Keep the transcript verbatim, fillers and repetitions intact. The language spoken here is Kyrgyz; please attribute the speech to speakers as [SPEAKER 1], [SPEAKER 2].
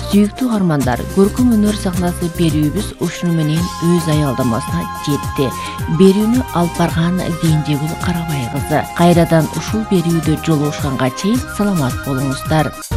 [SPEAKER 1] Сүйүктүү каармандар, көркөм өнөр сахнасы берүүбүз ушуну менен өз аялдамасына жетти. Берүүнү алып барган Денжегүл Карабай кызы. Кайрадан ушул берүүдө жолугушканга чейин саламат болуңуздар.